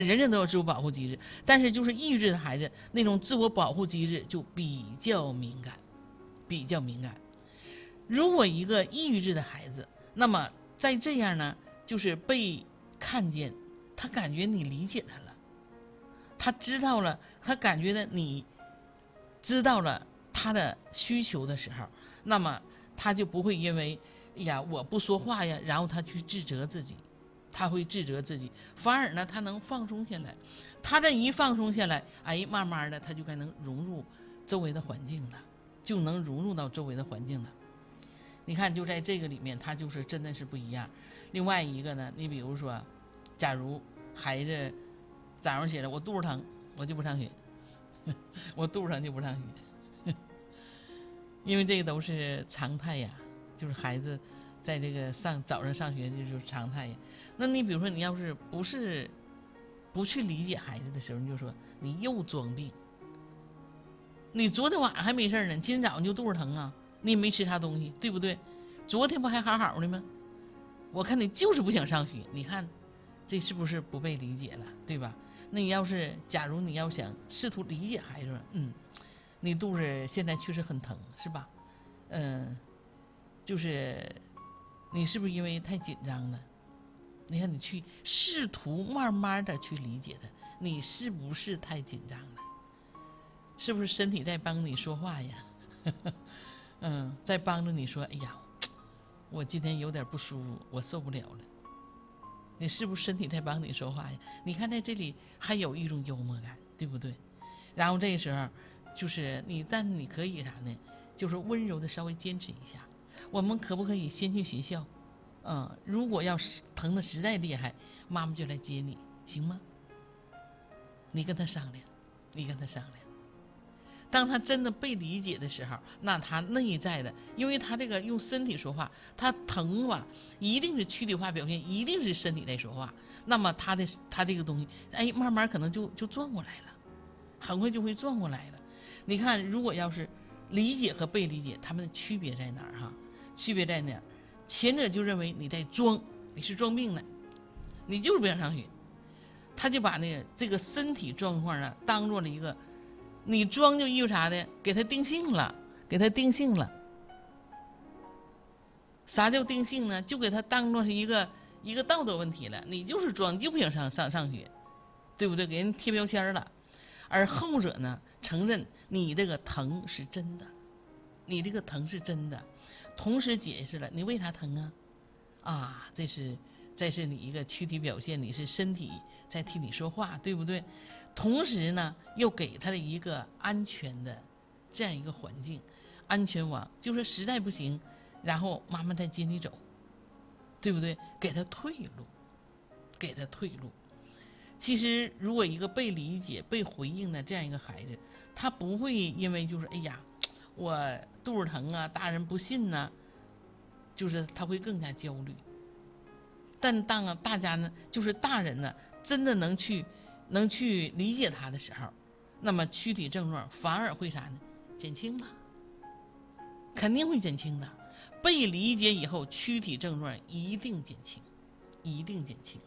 人人都有自我保护机制，但是就是抑郁症的孩子那种自我保护机制就比较敏感，比较敏感。如果一个抑郁症的孩子，那么在这样呢，就是被看见，他感觉你理解他了，他知道了，他感觉呢你知道了他的需求的时候，那么他就不会因为哎呀我不说话呀，然后他去自责自己。他会自责自己，反而呢，他能放松下来。他这一放松下来，哎，慢慢的他就该能融入周围的环境了，就能融入到周围的环境了。你看，就在这个里面，他就是真的是不一样。另外一个呢，你比如说，假如孩子早上起来我肚子疼，我就不上学，我肚子疼就不上学，因为这个都是常态呀，就是孩子。在这个早上上学就是常态呀。那你比如说，你要是不去理解孩子的时候，你就说你又装病。你昨天晚上还没事呢，今天早上就肚子疼啊，你也没吃啥东西，对不对？昨天不还好好的吗？我看你就是不想上学，你看这是不是不被理解了，对吧？那你要是假如你要想试图理解孩子，你肚子现在确实很疼，是吧？就是。你是不是因为太紧张了？你看，你去试图慢慢的去理解他，你是不是太紧张了？是不是身体在帮你说话呀？在帮着你说，哎呀，我今天有点不舒服，我受不了了。你是不是身体在帮你说话呀？你看在这里还有一种幽默感，对不对？然后这个时候就是你，但是你可以啥呢？就是温柔的稍微坚持一下。我们可不可以先去学校？如果要是疼的实在厉害，妈妈就来接你，行吗？你跟他商量，你跟他商量。当他真的被理解的时候，那他内在的，因为他这个用身体说话，他疼吧，一定是躯体化表现，一定是身体在说话。那么他这个东西，哎，慢慢可能就转过来了，很快就会转过来了。你看，如果要是理解和被理解，他们的区别在哪儿哈？区别在哪儿？前者就认为你在装，你是装病的，你就是不想上学，他就把这个身体状况呢当做了一个，你装就意味啥呢？给他定性了，给他定性了。啥叫定性呢？就给他当做是一个道德问题了，你就是装，你就不想上学，对不对？给人贴标签了。而后者呢，承认你这个疼是真的，你这个疼是真的。同时解释了你为啥疼啊？这是你一个躯体表现，你是身体在替你说话，对不对？同时呢，又给他的一个安全的这样一个环境，安全网，就是实在不行，然后妈妈再接你走，对不对？给他退路，给他退路。其实，如果一个被理解、被回应的这样一个孩子，他不会因为就是哎呀，我肚子疼啊，大人不信呢，就是他会更加焦虑。但当大家呢，就是大人呢，真的能去理解他的时候，那么躯体症状反而会啥呢？减轻了，肯定会减轻的。被理解以后，躯体症状一定减轻，一定减轻。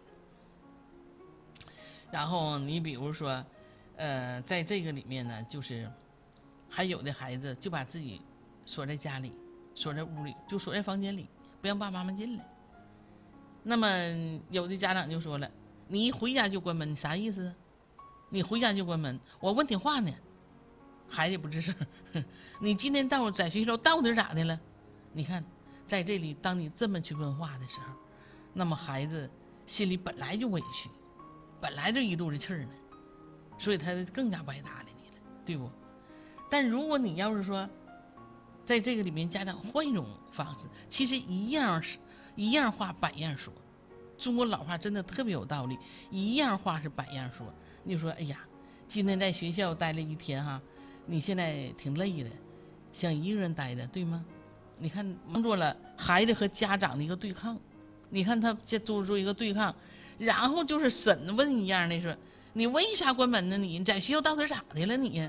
然后你比如说，在这个里面呢，就是还有的孩子就把自己锁在家里，锁在屋里，就锁在房间里，不让爸爸妈妈进来。那么有的家长就说了，你一回家就关门，你啥意思啊？你回家就关门，我问你话呢。孩子也不吱声。你今天在学校到底咋的了？你看在这里，当你这么去问话的时候，那么孩子心里本来就委屈，本来就一肚子气呢，所以他更加不爱搭理你了，对不？但如果你要是说在这个里面家长换一种方式，其实一样话百样说。中国老话真的特别有道理，一样话是百样说。你就说哎呀，今天在学校待了一天哈，你现在挺累的，想一个人待着，对吗？你看当做了孩子和家长的一个对抗，你看他做出一个对抗，然后就是审问一样的说，你为啥关门呢？你在学校到底咋的了你？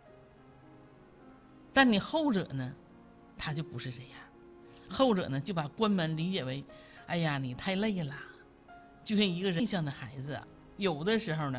但你后者呢，他就不是这样，后者呢就把关门理解为，哎呀你太累了，就像一个人内向的孩子， 有的时候呢，